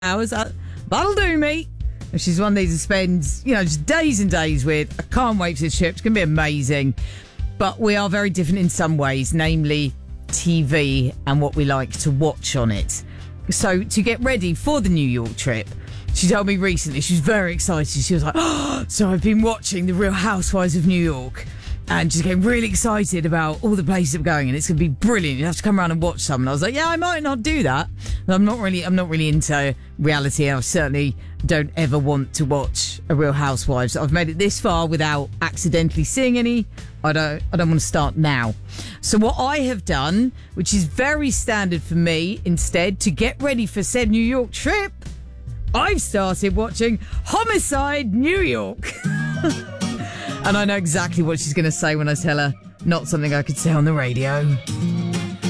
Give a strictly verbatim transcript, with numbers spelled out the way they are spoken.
hours. Uh, that'll do me. She's one of these to spend, you know, just days and days with. I can't wait for this trip. It's going to be amazing. But we are very different in some ways, namely T V and what we like to watch on it. So to get ready for the New York trip, she told me recently, she was very excited. She was like, oh, so I've been watching The Real Housewives of New York. And she's getting really excited about all the places I'm going, and it's going to be brilliant. You have to come around and watch some. And I was like, yeah, I might not do that. I'm not really, I'm not really into reality. I certainly don't ever want to watch a Real Housewives. I've made it this far without accidentally seeing any. I don't, I don't want to start now. So what I have done, which is very standard for me, instead, to get ready for said New York trip, I've started watching Homicide New York. And I know exactly what she's going to say when I tell her not something I could say on the radio.